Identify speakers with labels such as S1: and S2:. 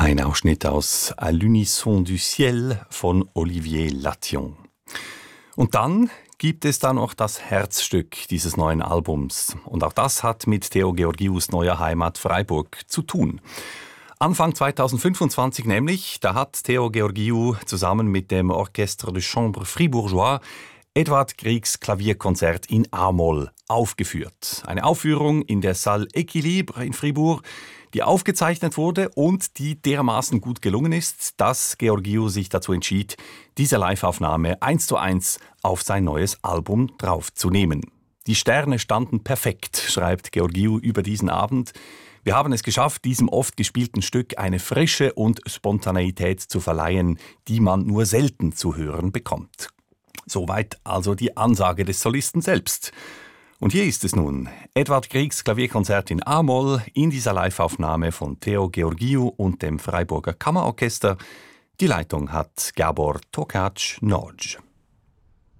S1: Ein Ausschnitt aus À l'unisson du ciel von Olivier Lathion. Und dann gibt es da noch das Herzstück dieses neuen Albums. Und auch das hat mit Theo Georgious neuer Heimat Freiburg zu tun. Anfang 2025 nämlich, da hat Theo Georgiou zusammen mit dem Orchestre de Chambre Fribourgeois Edvard Griegs Klavierkonzert in A-Moll aufgeführt. Eine Aufführung in der Salle Équilibre in Fribourg, die aufgezeichnet wurde und die dermaßen gut gelungen ist, dass Georgiou sich dazu entschied, diese Live-Aufnahme 1:1 auf sein neues Album draufzunehmen. Die Sterne standen perfekt, schreibt Georgiou über diesen Abend. Wir haben es geschafft, diesem oft gespielten Stück eine Frische und Spontaneität zu verleihen, die man nur selten zu hören bekommt. Soweit also die Ansage des Solisten selbst. Und hier ist es nun, Edvard Griegs Klavierkonzert in A-Moll in dieser Live-Aufnahme von Theo Georgiou und dem Freiburger Kammerorchester. Die Leitung hat Gábor Tokács-Nagy.